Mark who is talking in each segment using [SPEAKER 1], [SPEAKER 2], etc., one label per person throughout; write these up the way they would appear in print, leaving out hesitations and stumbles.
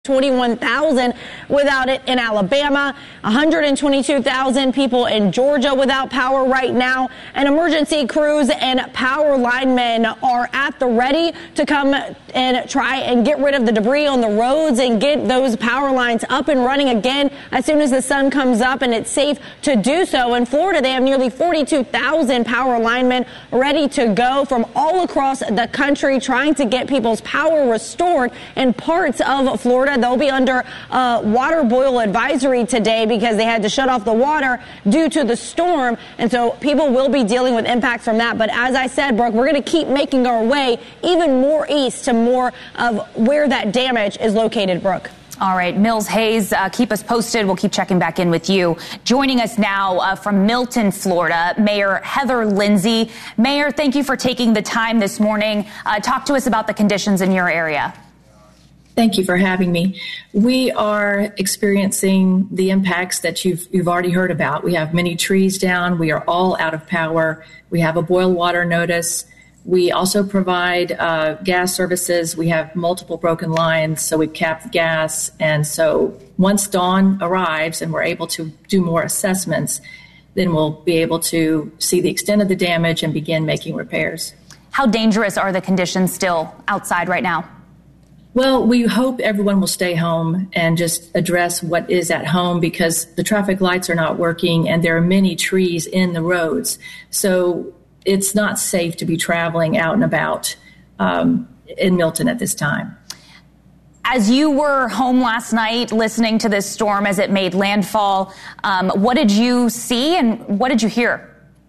[SPEAKER 1] 21,000 without it in Alabama, 122,000 people in Georgia without power right now, and emergency crews and power linemen are at the ready to come and try and get rid of the debris on the roads and get those power lines up and running again as soon as the sun comes up and it's safe to do so. In Florida, they have nearly 42,000 power linemen ready to go from all across the country trying to get people's power restored in parts of Florida. They'll be under water boil advisory today because they had to shut off the water due to the storm. And so people will be dealing with impacts from that. But as I said, Brooke, we're going to keep making our way even more east to more of where that damage is located, Brooke.
[SPEAKER 2] All right, Mills Hayes, keep us posted. We'll keep checking back in with you. Joining us now from Milton, Florida, Mayor Heather Lindsay. Mayor, thank you for taking the time this morning. Talk to us about the conditions in your area.
[SPEAKER 3] Thank you for having me. We are experiencing the impacts that you've already heard about. We have many trees down. We are all out of power. We have a boil water notice. We also provide gas services. We have multiple broken lines, so we've capped the gas. And so once dawn arrives and we're able to do more assessments, then we'll be able to see the extent of the damage and begin making repairs.
[SPEAKER 2] How dangerous are the conditions still outside right now?
[SPEAKER 3] Well, we hope everyone will stay home and just address what is at home because the traffic lights are not working and there are many trees in the roads. So it's not safe to be traveling out and about in Milton at this time.
[SPEAKER 2] As you were home last night listening to this storm as it made landfall, what did you see and what did you hear?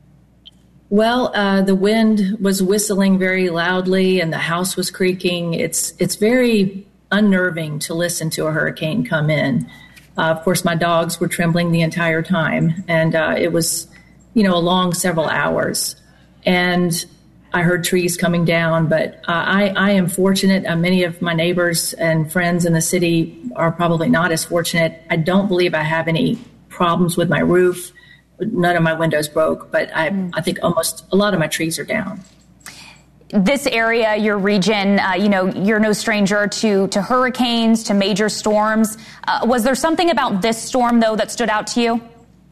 [SPEAKER 3] Well, the wind was whistling very loudly and the house was creaking. It's very unnerving to listen to a hurricane come in. Of course, my dogs were trembling the entire time, and it was, a long several hours. And I heard trees coming down, but I am fortunate. Many of my neighbors and friends in the city are probably not as fortunate. I don't believe I have any problems with my roof. None of my windows broke, but I think almost a lot of my trees are down.
[SPEAKER 2] This area, your region, you're no stranger to hurricanes, to major storms. Was there something about this storm, though, that stood out to you?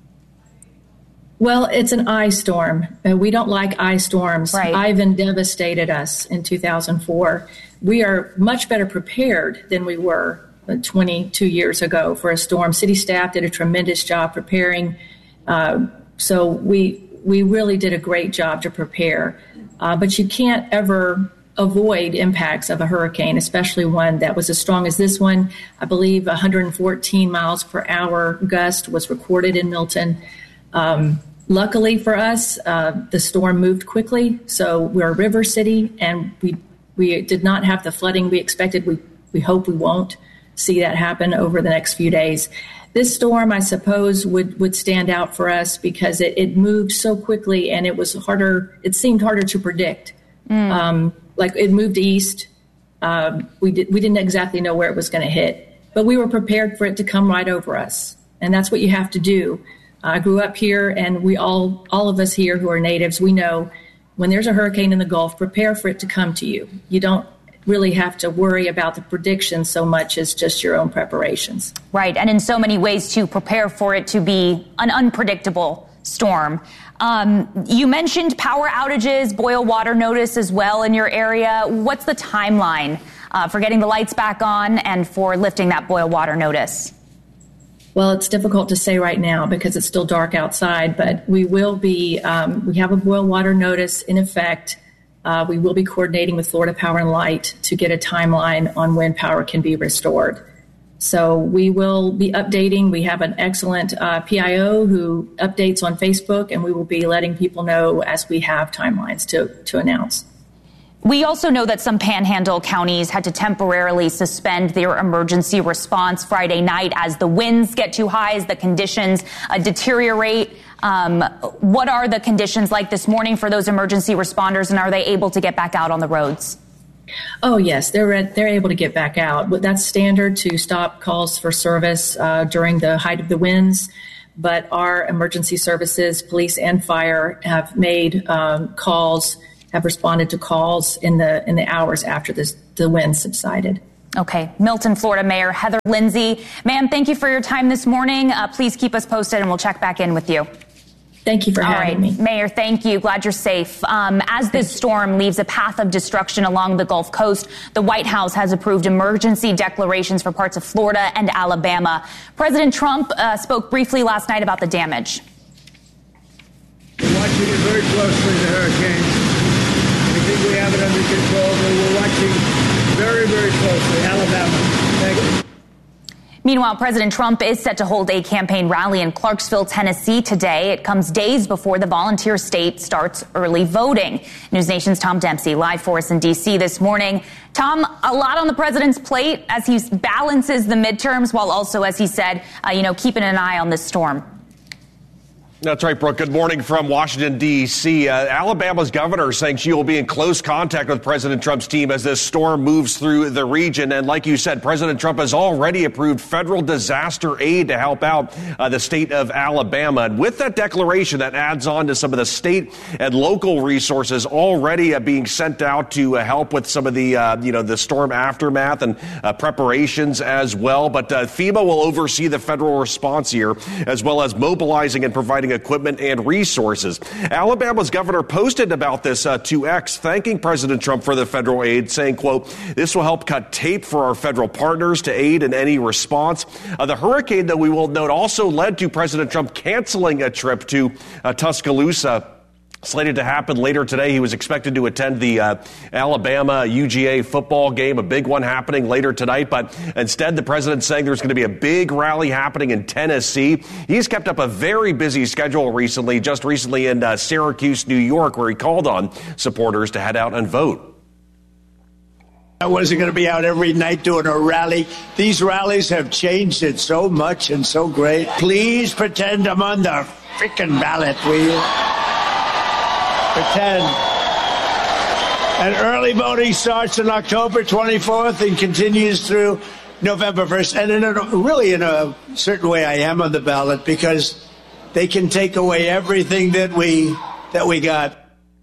[SPEAKER 3] Well, it's an ice storm. We don't like ice storms.
[SPEAKER 2] Right.
[SPEAKER 3] Ivan devastated us in 2004. We are much better prepared than we were 22 years ago for a storm. City staff did a tremendous job preparing. So we really did a great job to prepare. But you can't ever avoid impacts of a hurricane, especially one that was as strong as this one. I believe 114 miles per hour gust was recorded in Milton. Luckily for us, the storm moved quickly. So we're a river city and we did not have the flooding we expected. We hope we won't see that happen over the next few days. This storm, I suppose, would stand out for us because it moved so quickly and it was harder. It seemed harder to predict. Like it moved east. We didn't exactly know where it was going to hit, but we were prepared for it to come right over us. And that's what you have to do. I grew up here, and we all of us here who are natives, we know when there's a hurricane in the Gulf, prepare for it to come to you. You don't really have to worry about the predictions so much as just your own preparations.
[SPEAKER 2] Right, and in so many ways to prepare for it to be an unpredictable storm. You mentioned power outages, boil water notice as well in your area. What's the timeline for getting the lights back on and for lifting that boil water notice?
[SPEAKER 3] Well, it's difficult to say right now because it's still dark outside, but we will be, we have a boil water notice in effect. We will be coordinating with Florida Power and Light to get a timeline on when power can be restored. So we will be updating. We have an excellent PIO who updates on Facebook, and we will be letting people know as we have timelines to announce.
[SPEAKER 2] We also know that some panhandle counties had to temporarily suspend their emergency response Friday night as the winds get too high, as the conditions deteriorate. What are the conditions like this morning for those emergency responders, and are they able to get back out on the roads?
[SPEAKER 3] Oh, yes, they're able to get back out. That's standard to stop calls for service during the height of the winds. But our emergency services, police and fire, have made calls, have responded to calls in the hours after the wind subsided.
[SPEAKER 2] Okay. Milton, Florida Mayor Heather Lindsay. Ma'am, thank you for your time this morning. Please keep us posted and we'll check back in with you.
[SPEAKER 3] Thank you for having me.
[SPEAKER 2] Mayor, thank you. Glad you're safe. As this storm leaves a path of destruction along the Gulf Coast, the White House has approved emergency declarations for parts of Florida and Alabama. President Trump spoke briefly last night about the damage.
[SPEAKER 4] We're watching it very closely, the hurricane. We think we have it under control, but we're watching very, very closely. Alabama. Thank you.
[SPEAKER 2] Meanwhile, President Trump is set to hold a campaign rally in Clarksville, Tennessee today. It comes days before the volunteer state starts early voting. News Nation's Tom Dempsey live for us in D.C. this morning. Tom, a lot on the president's plate as he balances the midterms while also, as he said, keeping an eye on this storm.
[SPEAKER 5] That's right, Brooke. Good morning from Washington, D.C. Alabama's governor saying she will be in close contact with President Trump's team as this storm moves through the region. And like you said, President Trump has already approved federal disaster aid to help out the state of Alabama. And with that declaration, that adds on to some of the state and local resources already being sent out to help with some of the, the storm aftermath and preparations as well. But FEMA will oversee the federal response here, as well as mobilizing and providing equipment and resources. Alabama's governor posted about this to X, thanking President Trump for the federal aid, saying, quote, "This will help cut tape for our federal partners to aid in any response." The hurricane, though, we will note, also led to President Trump canceling a trip to Tuscaloosa. Slated to happen later today. He was expected to attend the Alabama UGA football game, a big one happening later tonight. But instead, the president's saying there's going to be a big rally happening in Tennessee. He's kept up a very busy schedule recently, just recently in Syracuse, New York, where he called on supporters to head out and vote.
[SPEAKER 4] I wasn't going to be out every night doing a rally. These rallies have changed it so much and so great. Please pretend I'm on the freaking ballot, will you? Pretend. And early voting starts on October 24th and continues through November 1st. And in a certain way, I am on the ballot because they can take away everything that we got.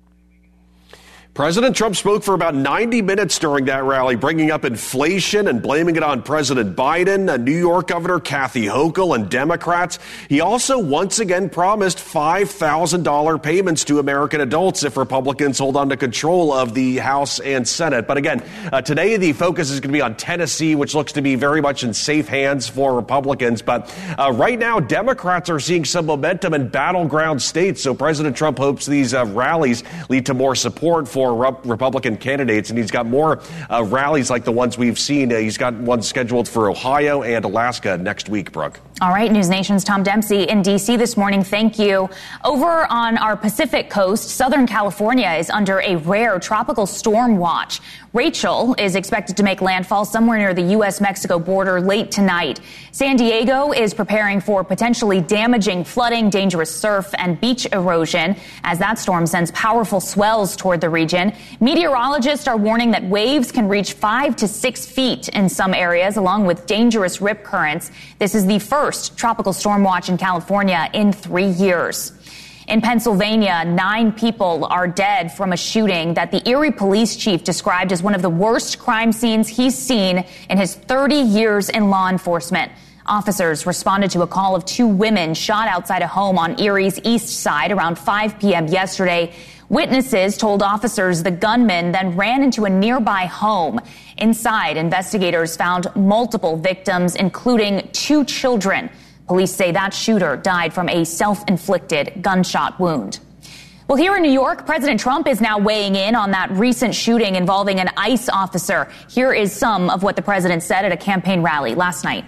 [SPEAKER 5] President Trump spoke for about 90 minutes during that rally, bringing up inflation and blaming it on President Biden, New York Governor Kathy Hochul, and Democrats. He also once again promised $5,000 payments to American adults if Republicans hold on to control of the House and Senate. But again, today the focus is going to be on Tennessee, which looks to be very much in safe hands for Republicans. But right now, Democrats are seeing some momentum in battleground states. So President Trump hopes these rallies lead to more support for Republican candidates, and he's got more rallies like the ones we've seen. He's got one scheduled for Ohio and Alaska next week, Brooke.
[SPEAKER 2] All right, News Nation's Tom Dempsey in D.C. this morning. Thank you. Over on our Pacific coast, Southern California is under a rare tropical storm watch. Rachel is expected to make landfall somewhere near the U.S.-Mexico border late tonight. San Diego is preparing for potentially damaging flooding, dangerous surf, and beach erosion as that storm sends powerful swells toward the region. Meteorologists are warning that waves can reach 5 to 6 feet in some areas, along with dangerous rip currents. This is the first tropical storm watch in California in 3 years. In Pennsylvania, 9 people are dead from a shooting that the Erie police chief described as one of the worst crime scenes he's seen in his 30 years in law enforcement. Officers responded to a call of 2 women shot outside a home on Erie's east side around 5 p.m. yesterday. Witnesses told officers the gunman then ran into a nearby home. Inside, investigators found multiple victims, including 2 children. Police say that shooter died from a self-inflicted gunshot wound. Well, here in New York, President Trump is now weighing in on that recent shooting involving an ICE officer. Here is some of what the president said at a campaign rally last night.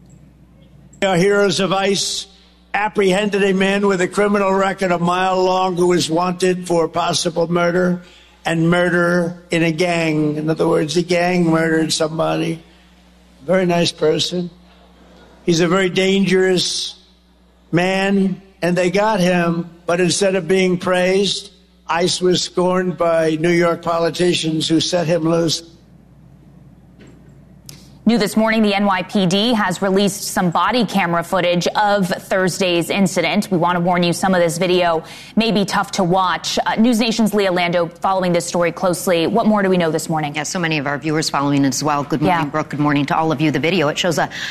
[SPEAKER 4] Our heroes of ICE apprehended a man with a criminal record a mile long who was wanted for possible murder and murder in a gang. In other words, the gang murdered somebody. Very nice person. He's a very dangerous man, and they got him. But instead of being praised, ICE was scorned by New York politicians who set him loose.
[SPEAKER 2] New this morning, the NYPD has released some body camera footage of Thursday's incident. We want to warn you, some of this video may be tough to watch. News Nation's Leah Lando following this story closely. What more do we know this morning?
[SPEAKER 6] Yeah, so many of our viewers following as well. Good morning, Brooke. Good morning to all of you. The video, it shows a